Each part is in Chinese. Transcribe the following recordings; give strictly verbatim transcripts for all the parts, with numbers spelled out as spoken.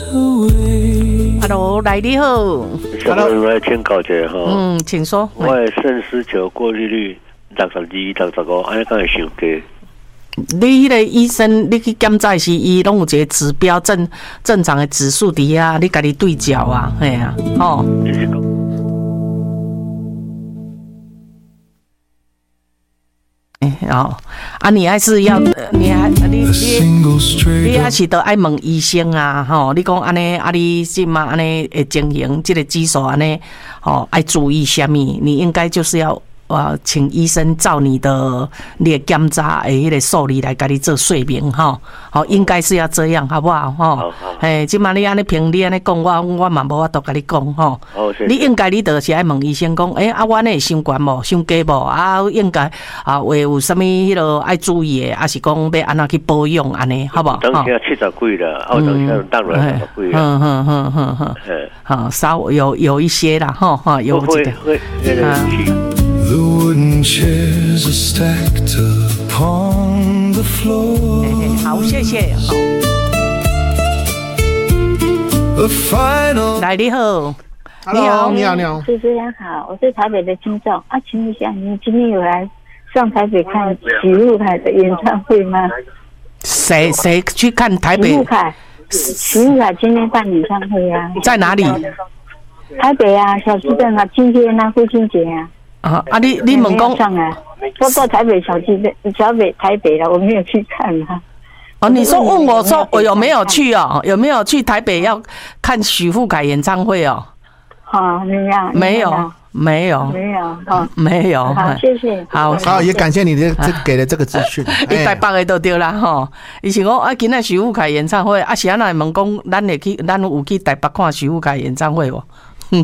Hello， 来你好。 小朋友来请教一下哈。 嗯，请说。 我的肾丝球过滤率六十二、六十五，安尼敢会伤低？ 你迄个医生，你去检查时，伊拢有一个指标正正常的指数底下，你家己对照啊，嘿啊，哦。哎，哦，啊，你还是要，你还你你你还是得爱问医生啊，吼，你讲安尼，啊，你即嘛安尼会情形，即个指数安尼，吼，爱注意什么？你应该就是要。呃，请医生照你的你的检查的迄个数字来给你做说明哈，好，应该是要这样，好不好？哈，哎，即马你安尼评，你安尼讲，我我嘛无法度跟你讲哈。你应该你就是爱问医生讲，诶、欸，啊，我呢伤悬无，伤低无？啊，应该啊，会有啥物迄落爱注意的，还是讲要安怎去保养安尼，好不好？ 当下七十几了，哦，当下当然七十几了。嗯嗯嗯嗯嗯，好，稍微有有一些啦，哈哈，有这个。会那个。The wooden chairs are stacked upon the floor. 好，谢谢。来，你好， 你好，你好，你好， 主持人好，我是台北的听众啊，请问一下，你今天有来上台北看许富凯的演唱会吗？ 谁谁去看台北？ 许富凯，许富凯今天办演唱会啊， 在哪里？ 台北啊，小巨蛋啊，今天啊，父亲节啊。 啊啊！你你问讲上啊，我到台北小巨蛋，小北台北了，我没有去看啊。 哦，你说问我说我有没有去哦？有没有去台北要看许富凯演唱会哦？ 好，没有， 没有，没有， 没有，好， 没有。 好，谢谢。 好， 好，也感谢你的这给的这个资讯。 一台北的都对啦吼。伊是讲啊，今仔许富凯演唱会啊，是安那问讲，咱会去，咱有去台北看许富凯演唱会无？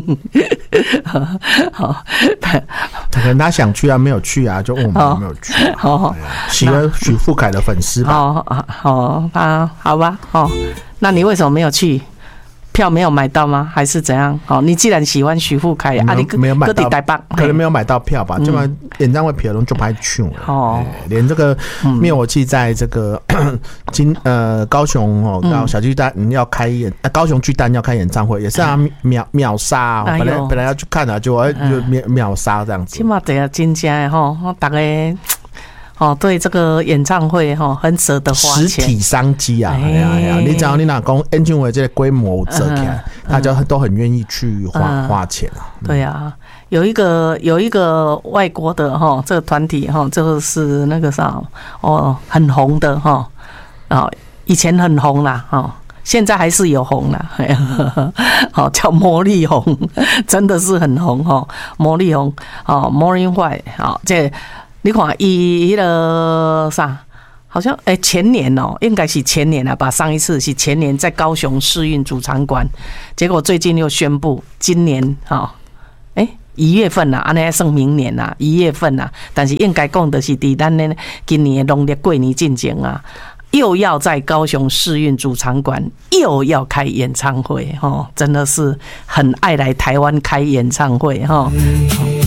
好，可能他想去啊，没有去啊，就问我们有没有去。好，喜欢许富凯的粉丝吧？ 好，好，啊，好吧，哦，那你为什么没有去？票没有买到吗？还是怎样？哦，你既然喜欢许富凯，啊，你没有买到，可能没有买到票吧？就嘛演唱会票都就拍去了。哦，连这个灭火器在这个今呃高雄哦，到小巨蛋要开演，高雄巨蛋要开演唱会，也是啊秒秒杀，本来本来要去看的，就就秒秒杀这样子。 起码得要真正的吼，大家。哦，对这个演唱会哈，很舍得花钱， 实体商机啊！哎呀呀，你只要你哪讲演唱会这个规模做起来，大家都很愿意去花花钱啊。 对啊，有一个有一个外国的哈，这个团体哈，这个是那个啥哦，很红的哈，啊，以前很红啦哈。现在还是有红啦，好叫魔力红，真的是很红哈，魔力红哦 ，Maroon five 好这。你看，伊迄个啥，好像诶、欸、前年哦、喔，应该是前年了吧？上一次是前年在高雄世运主场馆，结果最近又宣布今年哈，诶、喔、一月份啦，安尼算明年啦，一月份啦，但是应该讲的是伫咱呢今年的农历过年进前啊。又要在高雄世运主场馆又要开演唱会，真的是很爱来台湾开演唱会。